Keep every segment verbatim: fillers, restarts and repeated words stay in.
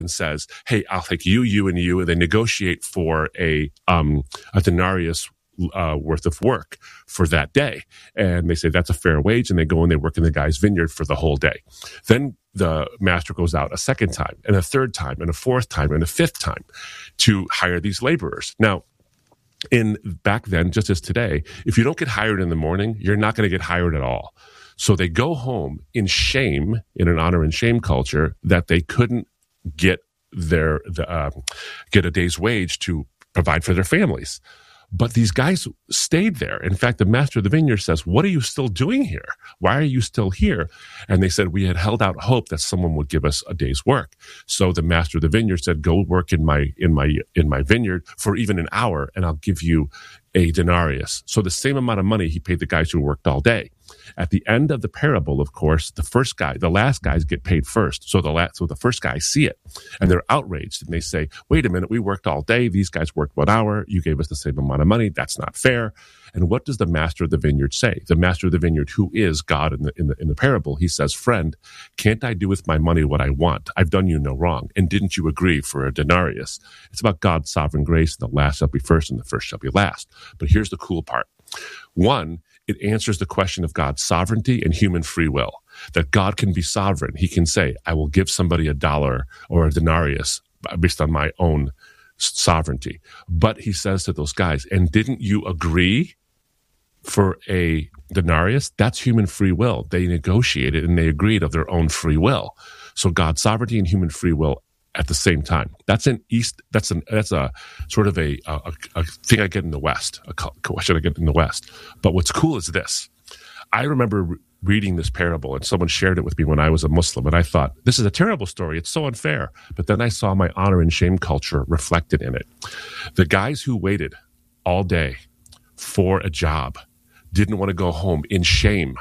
and says, hey, I'll take you, you, and you, and they negotiate for a um, a denarius uh, worth of work for that day. And they say that's a fair wage, and they go and they work in the guy's vineyard for the whole day. Then the master goes out a second time, and a third time, and a fourth time, and a fifth time to hire these laborers. Now, in back then, just as today, if you don't get hired in the morning, you're not going to get hired at all. So they go home in shame, in an honor and shame culture, that they couldn't get their the, uh, get a day's wage to provide for their families. But these guys stayed there. In fact, the master of the vineyard says, what are you still doing here? Why are you still here? And they said, we had held out hope that someone would give us a day's work. So the master of the vineyard said, go work in my in my in my vineyard for even an hour, and I'll give you a denarius. So the same amount of money he paid the guys who worked all day. At the end of the parable, of course, the first guy, the last guys get paid first. So the last, so the first guys see it, and they're outraged, and they say, wait a minute, we worked all day. These guys worked one hour. You gave us the same amount of money. That's not fair. And what does the master of the vineyard say? The master of the vineyard, who is God in the, in the, in the parable, he says, friend, can't I do with my money what I want? I've done you no wrong. And didn't you agree for a denarius? It's about God's sovereign grace. The last shall be first, and the first shall be last. But here's the cool part. One, it answers the question of God's sovereignty and human free will, that God can be sovereign. He can say, I will give somebody a dollar or a denarius based on my own sovereignty. But he says to those guys, and didn't you agree for a denarius? That's human free will. They negotiated and they agreed of their own free will. So God's sovereignty and human free will at the same time. That's an East. That's an that's a sort of a a, a thing I get in the West. A question I get in the West. But what's cool is this. I remember re- reading this parable, and someone shared it with me when I was a Muslim, and I thought, this is a terrible story. It's so unfair. But then I saw my honor and shame culture reflected in it. The guys who waited all day for a job didn't want to go home in shame,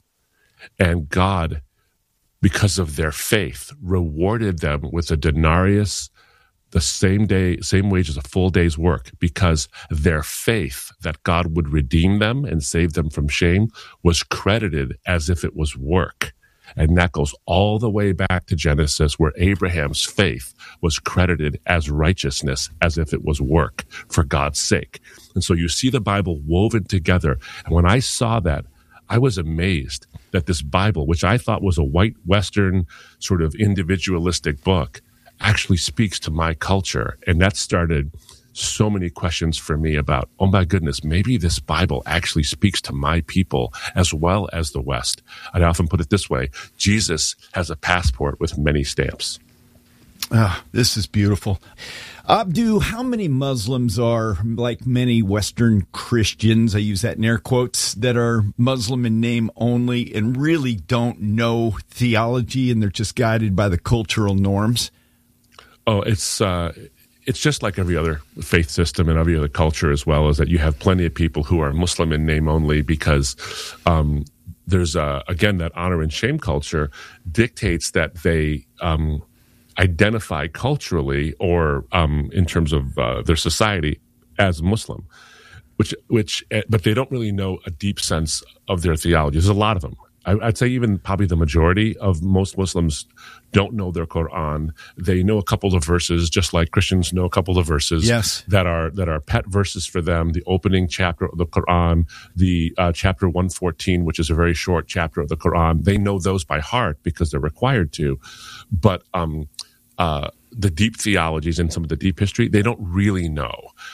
and God, because of their faith, rewarded them with a denarius, the same day, same wage as a full day's work, because their faith that God would redeem them and save them from shame was credited as if it was work. And that goes all the way back to Genesis, where Abraham's faith was credited as righteousness, as if it was work for God's sake. And so you see the Bible woven together. And when I saw that, I was amazed that this Bible, which I thought was a white Western sort of individualistic book, actually speaks to my culture. And that started so many questions for me about, oh my goodness, maybe this Bible actually speaks to my people as well as the West. I often put it this way: Jesus has a passport with many stamps. Ah, this is beautiful. Abdu, how many Muslims are, like many Western Christians, I use that in air quotes, that are Muslim in name only and really don't know theology, and they're just guided by the cultural norms? Oh, it's uh, it's just like every other faith system and every other culture as well, is that you have plenty of people who are Muslim in name only because um, there's, uh, again, that honor and shame culture dictates that they um, identify culturally or um, in terms of uh, their society as Muslim, which, which, but they don't really know a deep sense of their theology. There's a lot of them. I'd say even probably the majority of most Muslims don't know their Quran. They know a couple of verses, just like Christians know a couple of verses yes. that are that are pet verses for them. The opening chapter of the Quran, the uh, chapter one fourteen, which is a very short chapter of the Quran. They know those by heart because they're required to. But um, uh, the deep theologies and some of the deep history, they don't really know.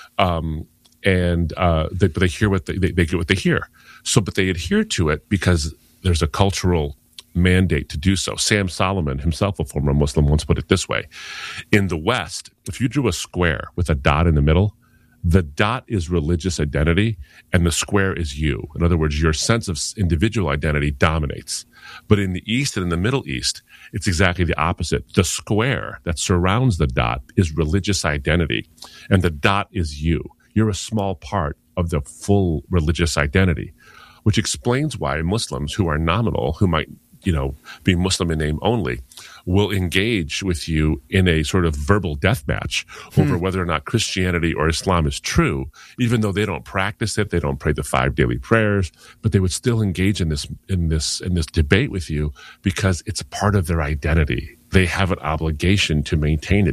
Um, and uh, they, but they hear what they, they, they get what they hear. So, but they adhere to it because there's a cultural mandate to do so. Sam Solomon, himself a former Muslim, once put it this way. In the West, if you drew a square with a dot in the middle, the dot is religious identity and the square is you. In other words, your sense of individual identity dominates. But in the East and in the Middle East, it's exactly the opposite. The square that surrounds the dot is religious identity, and the dot is you. You're a small part of the full religious identity, which explains why Muslims who are nominal, who might, you know, be Muslim in name only, will engage with you in a sort of verbal death match over hmm. whether or not Christianity or Islam is true, even though they don't practice it, they don't pray the five daily prayers, but they would still engage in this in this in this debate with you because it's a part of their identity. they have an obligation to maintain it.